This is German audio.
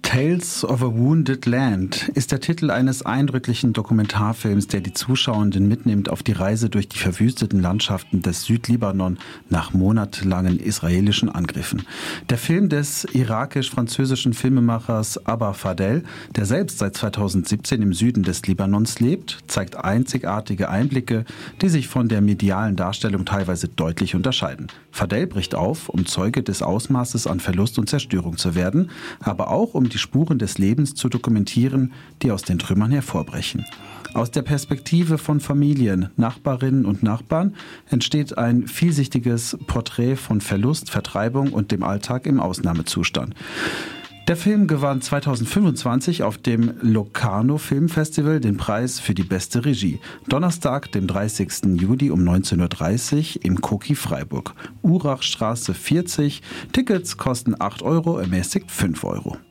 Tales of a Wounded Land ist der Titel eines eindrücklichen Dokumentarfilms, der die Zuschauenden mitnimmt auf die Reise durch die verwüsteten Landschaften des Südlibanon nach monatelangen israelischen Angriffen. Der Film des irakisch-französischen Filmemachers Abba Fadel, der selbst seit 2017 im Süden des Libanons lebt, zeigt einzigartige Einblicke, die sich von der medialen Darstellung teilweise deutlich unterscheiden. Fadel bricht auf, um Zeuge des Ausmaßes an Verlust und Zerstörung zu werden, aber auch um die Spuren des Lebens zu dokumentieren, die aus den Trümmern hervorbrechen. Aus der Perspektive von Familien, Nachbarinnen und Nachbarn entsteht ein vielsichtiges Porträt von Verlust, Vertreibung und dem Alltag im Ausnahmezustand. Der Film gewann 2025 auf dem Locarno Filmfestival den Preis für die beste Regie. Donnerstag, dem 30. Juli um 19.30 Uhr im Koki Freiburg. Urachstraße 40. Tickets kosten 8 €, ermäßigt 5 €.